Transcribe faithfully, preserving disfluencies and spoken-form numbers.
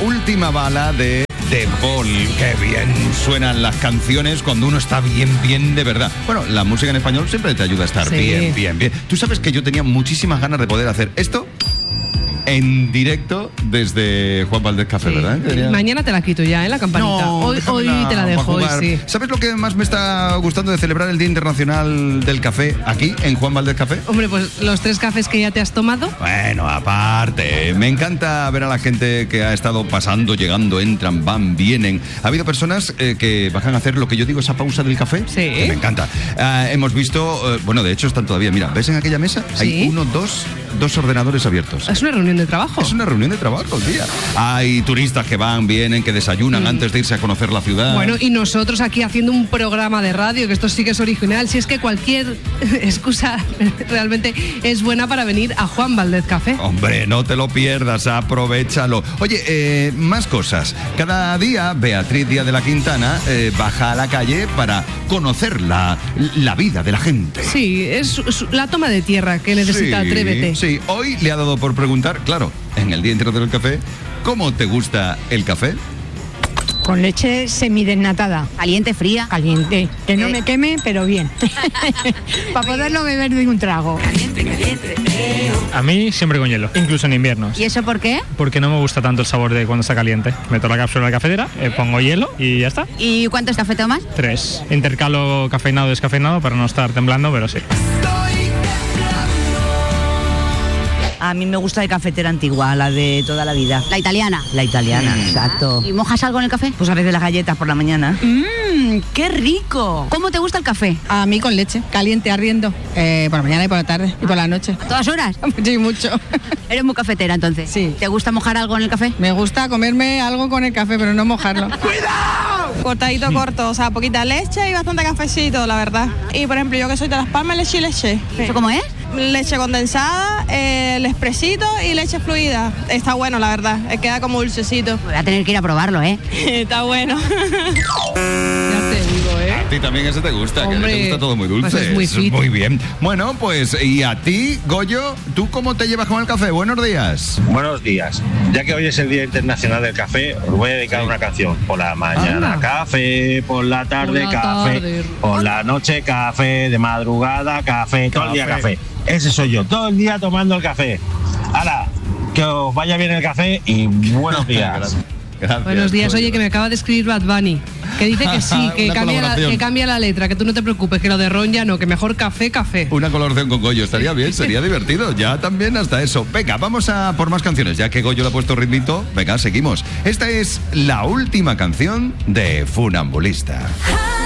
última bala de The Ball. Qué bien suenan las canciones cuando uno está bien, bien de verdad. Bueno, la música en español siempre te ayuda a estar sí. bien, bien, bien. Tú sabes que yo tenía muchísimas ganas de poder hacer esto en directo desde Juan Valdez Café, sí. ¿verdad? Tenía... Mañana te la quito ya, ¿eh? La campanita. No, hoy hoy te la dejo, hoy sí. ¿Sabes lo que más me está gustando de celebrar el Día Internacional del Café aquí, en Juan Valdez Café? Hombre, pues los tres cafés que ya te has tomado. Bueno, aparte, me encanta ver a la gente que ha estado pasando, llegando, entran, van, vienen. Ha habido personas eh, que bajan a hacer lo que yo digo, esa pausa del café. Sí. Que me encanta. Uh, hemos visto, uh, bueno, de hecho están todavía, mira, ¿ves en aquella mesa? Sí. Hay uno, dos, dos ordenadores abiertos. Es una reunión de trabajo. Es una reunión de trabajo, tía. Hay turistas que van, vienen, que desayunan mm. antes de irse a conocer la ciudad. Bueno, y nosotros aquí haciendo un programa de radio, que esto sí que es original. Si es que cualquier excusa realmente es buena para venir a Juan Valdez Café. Hombre, no te lo pierdas, aprovéchalo. Oye, eh, más cosas. Cada día Beatriz Díaz de la Quintana eh, baja a la calle para conocer la, la vida de la gente. Sí, es, es la toma de tierra que necesita sí, Atrévete. Sí, hoy le ha dado por preguntar, claro, en el Día Internacional del Café, ¿cómo te gusta el café? Con leche semidesnatada. ¿Caliente, fría? Caliente. Que no me queme, pero bien. Para poderlo beber de un trago. Caliente, caliente. A mí siempre con hielo, incluso en inviernos. ¿Y eso por qué? Porque no me gusta tanto el sabor de cuando está caliente. Meto la cápsula en la cafetera, eh, pongo hielo y ya está. ¿Y cuántos café tomas? Tres. Intercalo cafeinado y descafeinado para no estar temblando, pero sí. A mí me gusta de cafetera antigua, la de toda la vida. La italiana. La italiana, mm. exacto. ¿Y mojas algo en el café? Pues a veces las galletas por la mañana. ¡Mmm! ¡Qué rico! ¿Cómo te gusta el café? A mí con leche, caliente, ardiendo. Eh, por la mañana y por la tarde y por la noche. ¿A todas horas? Sí, mucho. ¿Eres muy cafetera entonces? Sí. ¿Te gusta mojar algo en el café? Me gusta comerme algo con el café, pero no mojarlo. ¡Cuidado! Cortadito corto, o sea, poquita leche y bastante cafecito, la verdad. Y por ejemplo, yo que soy de Las Palmas, leche y leche. ¿Eso cómo es? Leche condensada, eh, el expresito y leche fluida. Está bueno, la verdad. Queda como dulcecito. Voy a tener que ir a probarlo, ¿eh? Está bueno. Ya te digo, ¿eh? A ti también ese te gusta, Hombre, que te gusta todo muy dulce. Pues es muy fit. Muy bien. Bueno, pues, y a ti, Goyo, ¿tú cómo te llevas con el café? Buenos días. Buenos días. Ya que hoy es el Día Internacional del Café, os voy a dedicar sí. una canción. Por la mañana, ah. café, por la tarde, por la café, tarde. por la noche, café, de madrugada, café, todo el día café. Ese soy yo, todo el día tomando el café. ¡Hala! Que os vaya bien el café y buenos días. Gracias. Gracias, Buenos días, oye, que me acaba de escribir Bad Bunny, que dice que sí, que, cambia la, que cambia la letra, que tú no te preocupes, que lo de Ron ya no, que mejor café, café. Una colaboración con Goyo, estaría bien, sería divertido, ya también hasta eso. Venga, vamos a por más canciones, ya que Goyo le ha puesto ritmito, venga, seguimos. Esta es la última canción de Funambulista.